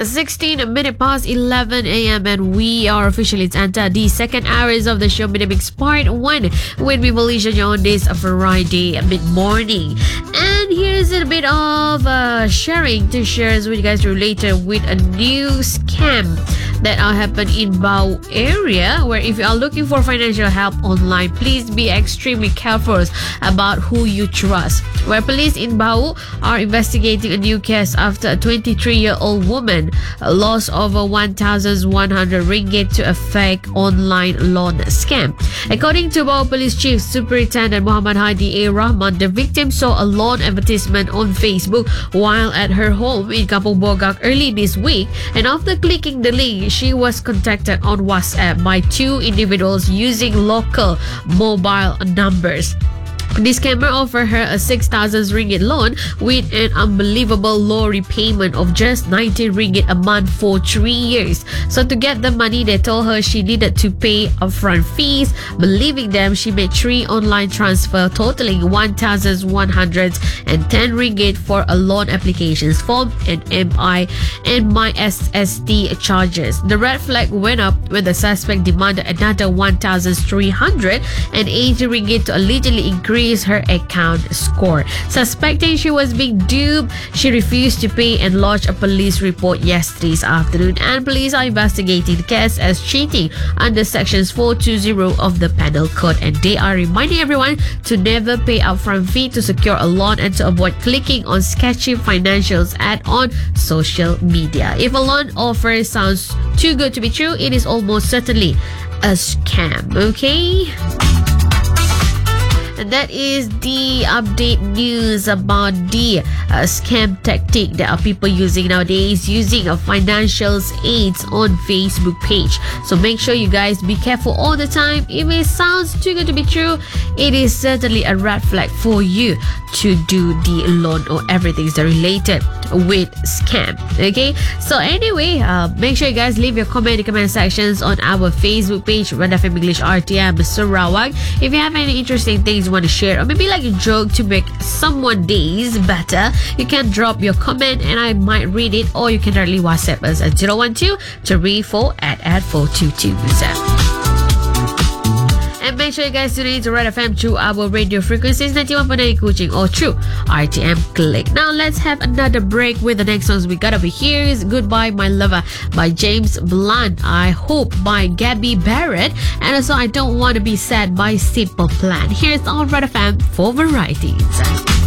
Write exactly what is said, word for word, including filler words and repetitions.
sixteen minutes past eleven a.m. and we are officially entered the second hours of the show Minimix Part one with me, Felicia, on this Friday mid-morning. And here's a bit of uh, sharing to share with you guys related with a new scam that uh, happened in Bau area, where if you are looking for financial help online, please be extremely careful about who you trust. Where police in Bau are investigating a new case after a twenty-three-year-old woman lost over one thousand one hundred ringgit to a fake online loan scam. According to Bau Police Chief Superintendent Muhammad Hadi A. Rahman, the victim saw a loan advertisement on Facebook while at her home in Kampung Bogak early this week, and after clicking the link, she was contacted on WhatsApp by two individuals using local mobile numbers. This scammer offered her a six thousand ringgit loan with an unbelievable low repayment of just ninety ringgit a month for three years. So to get the money, they told her she needed to pay upfront fees. Believing them, she made three online transfer totaling one thousand one hundred ten ringgit for a loan applications form and M I and my S S T charges. The red flag went up when the suspect demanded another one thousand three hundred eighty ringgit to allegedly increase her account score. Suspecting she was being duped, she refused to pay and lodged a police report yesterday afternoon, and police are investigating the case as cheating under sections four twenty of the Penal Code, and they are reminding everyone to never pay upfront fee to secure a loan and to avoid clicking on sketchy financials ad on social media. If a loan offer sounds too good to be true, it is almost certainly a scam, okay? And that is the update news about the uh, scam tactic that are people using nowadays, using a financials aids on Facebook page. So make sure you guys be careful all the time. If it sounds too good to be true, it is certainly a red flag for you to do the loan or everything that's related with scam. Okay, so anyway, uh, make sure you guys leave your comment in the comment sections on our Facebook page, Red F M English R T M Sarawak. If you have any interesting things you want to share, or maybe like a joke to make someone days better, you can drop your comment and I might read it, or you can directly WhatsApp us at zero one two three four at at four two two. And make sure you guys tune in to Red F M through our radio frequencies ninety-one point nine Kuching or through R T M Click. Now let's have another break with the next songs we got over here is Goodbye My Lover by James Blunt, I Hope by Gabby Barrett, and also I Don't Want to Be Sad by Simple Plan. Here's on Red F M for varieties.